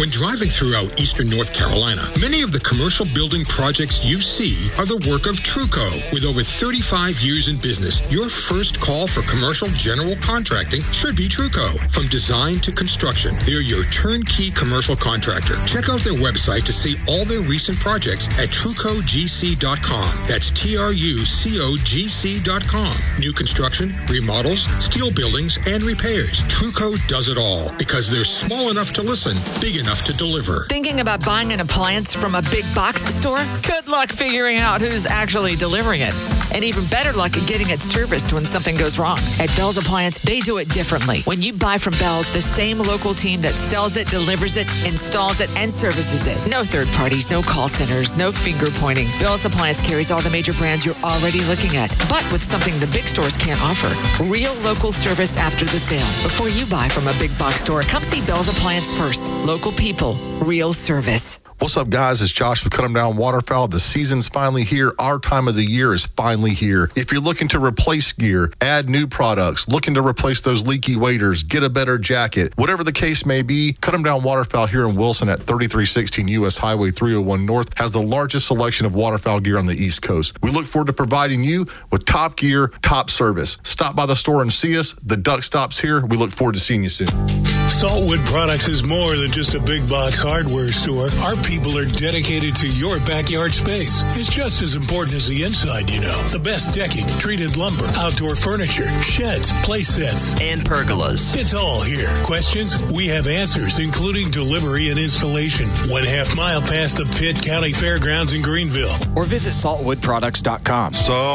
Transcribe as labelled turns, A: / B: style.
A: When driving throughout eastern North Carolina, many of the commercial building projects you see are the work of Truco. With over 35 years in business, your first call for commercial general contracting should be Truco. From design to construction, they're your turnkey commercial contractor. Check out their website to see all their recent projects at TrucoGC.com. That's TRUCOGC.com. New construction, remodels, steel buildings, and repairs. Truco does it all because they're small enough to listen, big enough to deliver.
B: Thinking about buying an appliance from a big box store? Good luck figuring out who's actually delivering it. And even better luck at getting it serviced when something goes wrong. At Bell's Appliance, they do it differently. When you buy from Bell's, the same local team that sells it, delivers it, installs it, and services it. No third parties, no call centers, no finger pointing. Bell's Appliance carries all the major brands you're already looking at, but with something the big stores can't offer. Real local service after the sale. Before you buy from a big box store, come see Bell's Appliance first. Local people, real service.
C: What's up, guys? It's Josh with Cut 'em Down Waterfowl. The season's finally here. Our time of the year is finally here. If you're looking to replace gear, add new products, looking to replace those leaky waders, get a better jacket, whatever the case may be, Cut 'em Down Waterfowl here in Wilson at 3316 U.S. Highway 301 North has the largest selection of waterfowl gear on the East Coast. We look forward to providing you with top gear, top service. Stop by the store and see us. The Duck Stop's here. We look forward to seeing you soon.
D: Saltwood Products is more than just a big box hardware store. Our people are dedicated to your backyard space. It's just as important as the inside, you know. The best decking, treated lumber, outdoor furniture, sheds, play sets,
E: and pergolas.
D: It's all here. Questions? We have answers, including delivery and installation. 1/2 mile past the Pitt County Fairgrounds in Greenville.
E: Or visit saltwoodproducts.com.